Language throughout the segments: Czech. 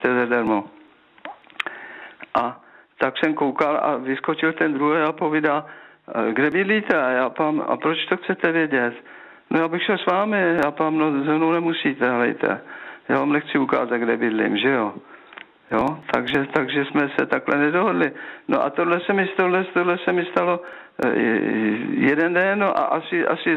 zadarmo. A tak jsem koukal a vyskočil ten druhý a povídá, kde bydlíte? A proč to chcete vědět? No já bych šel s vámi, no ze mnou nemusíte, helejte. Já vám nechci ukázat, kde bydlím, že jo? Jo, takže jsme se takhle nedohodli. No a tohle se mi stalo jeden den, no a asi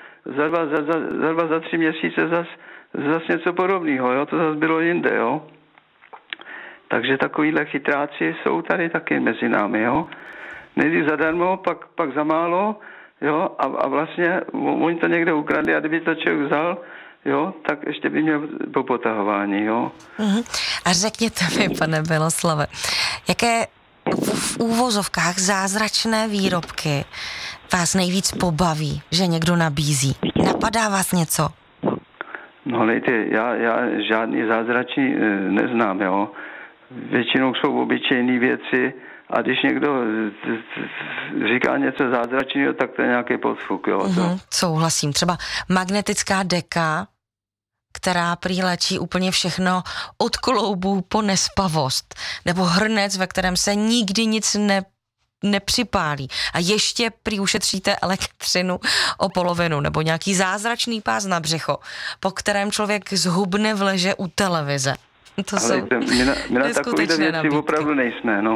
za 3 měsíce zas něco podobného, jo, to zase bylo jinde, jo. Takže takovýhle chytráci jsou tady taky mezi námi, jo. Nejdřív zadarmo, pak za málo, jo, a vlastně oni to někde ukradli a kdyby to člověk vzal, jo, tak ještě by měl po potahování, jo. A řekněte mi, pane Miloslave, jaké v úvozovkách zázračné výrobky vás nejvíc pobaví, že někdo nabízí? Napadá vás něco? No hejte, já žádný zázračný neznám, jo. Většinou jsou obyčejné věci a když někdo říká něco zázračného, tak to je nějaký podfuk, jo. Souhlasím. Třeba magnetická deka, která prý léčí úplně všechno od kloubů po nespavost. Nebo hrnec, ve kterém se nikdy nic nepřipálí. A ještě prý ušetříte elektřinu o polovinu. Nebo nějaký zázračný pás na břicho, po kterém člověk zhubne v leže u televize. To ale jsou my na takovýhle věci opravdu nejsme, no.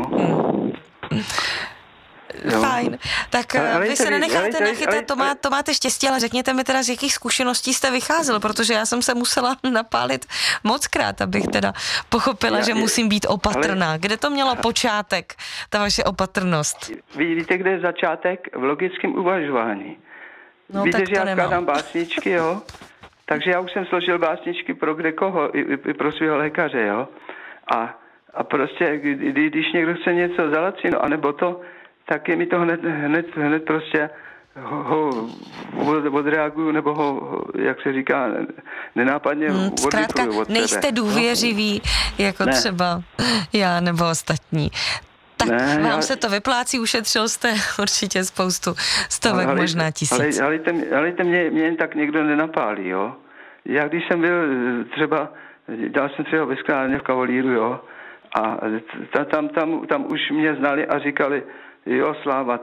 Fajn. Tak vy se nenecháte nachytat, to máte štěstí, ale řekněte mi teda, z jakých zkušeností jste vycházel, protože já jsem se musela napálit mockrát, abych teda pochopila, že musím být opatrná. Kde to mělo počátek, ta vaše opatrnost? Víte, kde je začátek? V logickém uvažování. No, víte, že já skládám básničky, jo? Takže já už jsem složil básničky pro kdekoho, i pro svého lékaře, jo? A prostě, když někdo chce něco za lacino, anebo to, tak je mi to hned prostě ho odreaguju, nebo ho, jak se říká, nenápadně zkrátka, nejste důvěřiví, jako ne. Třeba já nebo ostatní. Tak ne, vám se to vyplácí, ušetřil jste určitě spoustu stovek, možná tisíc. Ale mě jen tak někdo nenapálí, jo. Já když jsem byl třeba, dal jsem třeba ve sklárně v Kavalíru, jo, a tam už mě znali a říkali, jo, Sláva,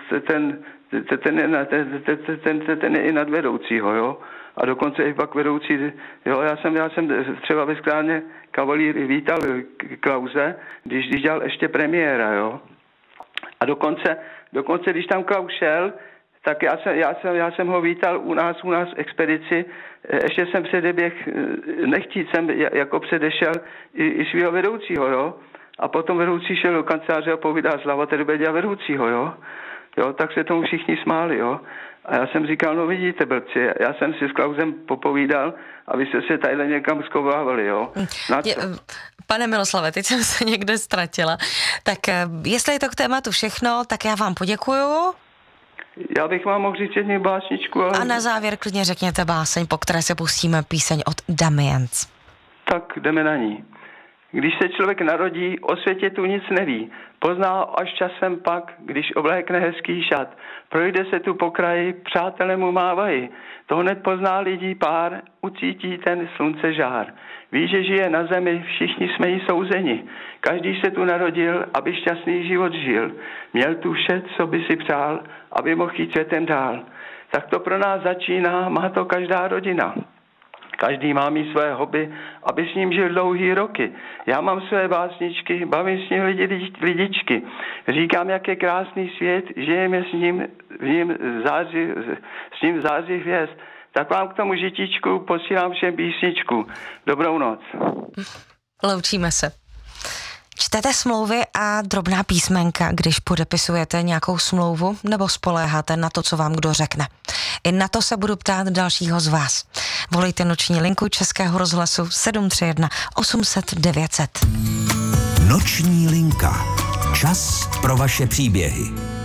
ten je i nad vedoucího, jo. A dokonce i pak vedoucí, jo, já jsem třeba ve sklárně Kavalír vítal Klause, když dělal ještě premiéra, jo. A dokonce, když tam Klaus šel, tak já jsem ho vítal u nás v expedici, ještě jsem předeběh, nechtít jsem jako předešel i svého vedoucího, jo. A potom vedoucí šel do kanceláře a povídá, Slava, tady bude dělat vedoucího, jo. Jo, tak se tomu všichni smáli, jo. A já jsem říkal, no vidíte, blbci, já jsem si s Klausem popovídal a vy jste se tadyhle někam schovávali, jo. Pane Miloslave, teď jsem se někde ztratila. Tak jestli je to k tématu všechno, tak já vám poděkuju. Já bych vám mohl říct jednu básničku, ale... A na závěr klidně řekněte báseň, po které se pustíme píseň od Damiens. Tak jdeme na ní. Když se člověk narodí, o světě tu nic neví. Pozná až časem pak, když oblékne hezký šat. Projde se tu po kraji, přátelé mu mávají. To hned pozná lidí pár, ucítí ten slunce žár. Ví, že žije na zemi, všichni jsme jí souzeni. Každý se tu narodil, aby šťastný život žil. Měl tu vše, co by si přál, aby mohl jít světem dál. Tak to pro nás začíná, má to každá rodina. Každý má mít své hobby, aby s ním žil dlouhý roky. Já mám své básničky, bavím s ním lidičky. Říkám, jak je krásný svět, žijeme s ním září hvězd. Tak vám k tomu žitičku posílám všem písničku. Dobrou noc. Loučíme se. Čtete smlouvy a drobná písmenka, když podepisujete nějakou smlouvu, nebo spoléháte na to, co vám kdo řekne? I na to se budu ptát dalšího z vás. Volejte noční linku Českého rozhlasu 731 800 900. Noční linka. Čas pro vaše příběhy.